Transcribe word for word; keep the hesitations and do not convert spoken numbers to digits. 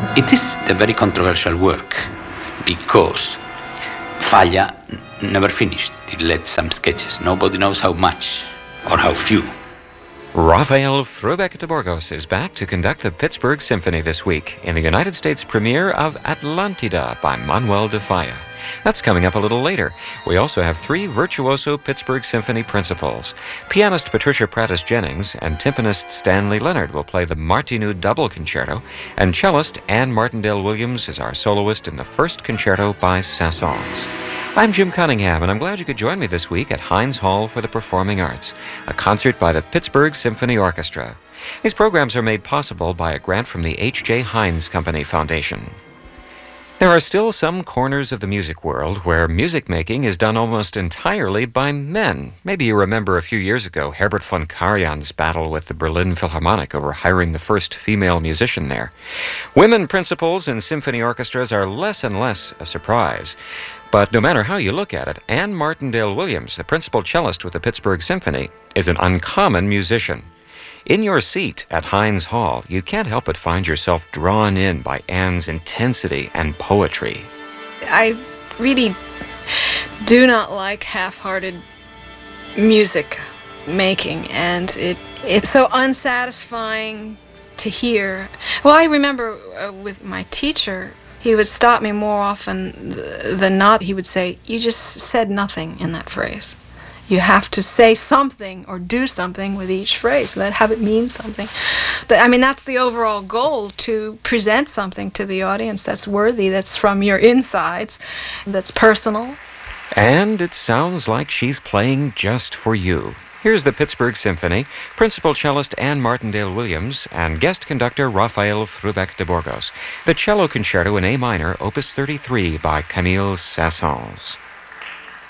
It is a very controversial work because Falla never finished. He led some sketches. Nobody knows how much or how few. Rafael Frubeck de Burgos is back to conduct the Pittsburgh Symphony this week in the United States premiere of Atlantida by Manuel de Falla. That's coming up a little later. We also have three virtuoso Pittsburgh Symphony principals. Pianist Patricia Prattis Jennings and timpanist Stanley Leonard will play the Martinů Double Concerto, and cellist Anne Martindale Williams is our soloist in the first concerto by Saint-Saëns. I'm Jim Cunningham, and I'm glad you could join me this week at Heinz Hall for the Performing Arts, a concert by the Pittsburgh Symphony Orchestra. These programs are made possible by a grant from the H J Heinz Company Foundation. There are still some corners of the music world where music making is done almost entirely by men. Maybe you remember a few years ago Herbert von Karajan's battle with the Berlin Philharmonic over hiring the first female musician there. Women principals in symphony orchestras are less and less a surprise. But no matter how you look at it, Anne Martindale Williams, the principal cellist with the Pittsburgh Symphony, is an uncommon musician. In your seat at Heinz Hall, you can't help but find yourself drawn in by Anne's intensity and poetry. I really do not like half-hearted music making, and it it's so unsatisfying to hear. Well, I remember uh, with my teacher, he would stop me more often than not. He would say, "You just said nothing in that phrase. You have to say something or do something with each phrase. Let have it mean something." I mean, that's the overall goal, to present something to the audience that's worthy, that's from your insides, that's personal. And it sounds like she's playing just for you. Here's the Pittsburgh Symphony, principal cellist Anne Martindale Williams, and guest conductor Rafael Frubeck de Burgos. The Cello Concerto in A minor, Opus thirty-three by Camille Saint-Saëns.